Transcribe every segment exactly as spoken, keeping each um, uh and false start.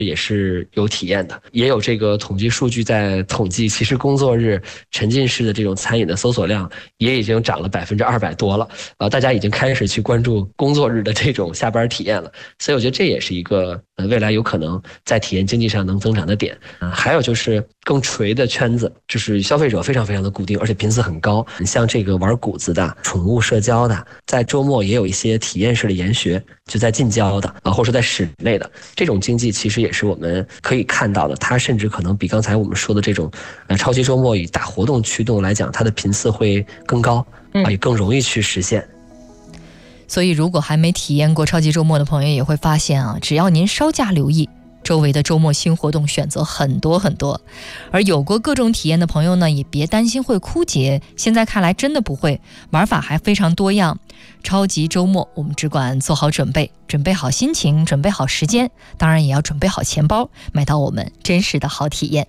也是有体验的，也有这个统计数据在统计，其实工作日沉浸式的这种餐饮的搜索量也已经涨了百分之二百多了，呃，大家已经开始去关注工作日的这种下班体验了，所以我觉得这也是一个呃未来有可能在体验经济上能增长的点。呃、还有就是更垂的圈子，就是消费者非常非常的固定，而且频次很高。你像这个玩谷子的、宠物社交的，在周末也有一些体验式的研学，就在近郊的啊，或者说在室内的这种经济，其实也是我们可以看到的。它甚至可能比刚才我们说的这种呃超级周末以大活动驱动来讲，它的频次会更高啊，也更容易去实现。 所以如果还没体验过超级周末的朋友也会发现啊，只要您稍加留意，周围的周末新活动选择很多很多。而有过各种体验的朋友呢，也别担心会枯竭，现在看来真的不会，玩法还非常多样。超级周末我们只管做好准备，准备好心情，准备好时间，当然也要准备好钱包，买到我们真实的好体验。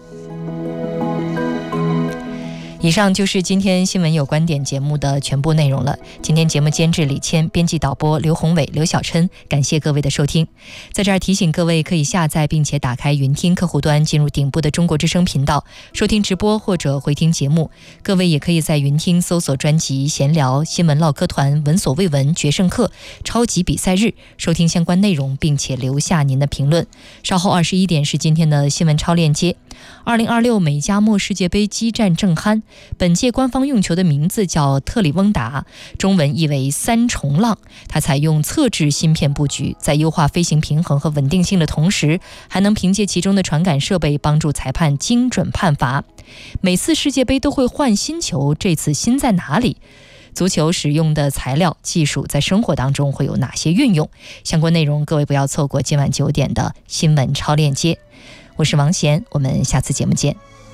以上就是今天新闻有观点节目的全部内容了。今天节目监制李谦，编辑导播刘宏伟、刘小琛，感谢各位的收听。在这儿提醒各位，可以下载并且打开云听客户端，进入顶部的中国之声频道，收听直播或者回听节目。各位也可以在云听搜索专辑闲聊、新闻唠嗑团、闻所未闻、决胜客、超级比赛日，收听相关内容，并且留下您的评论。稍后二十一点是今天的新闻超链接。二零二六美加墨世界杯激战正酣，本届官方用球的名字叫特里翁达，中文译为三重浪。它采用侧置芯片布局，在优化飞行平衡和稳定性的同时，还能凭借其中的传感设备帮助裁判精准判罚。每次世界杯都会换新球，这次新在哪里？足球使用的材料技术在生活当中会有哪些运用？相关内容各位不要错过今晚九点的新闻超链接。我是王贤，我们下次节目见。